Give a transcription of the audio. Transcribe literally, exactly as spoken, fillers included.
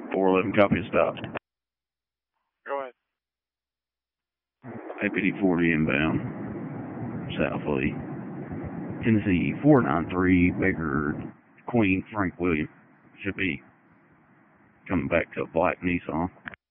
four eleven, copy of stop. Go ahead. A P D forty inbound, South Lee. Tennessee four nine three, Baker Queen Frank William. Should be coming back to a black Nissan.